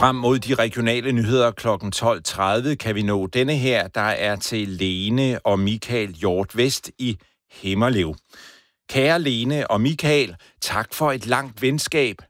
Frem mod de regionale nyheder kl. 12.30 kan vi nå denne her, der er til Lene og Michael Hjort Vest i Himmerlev. Kære Lene og Michael, tak for et langt venskab.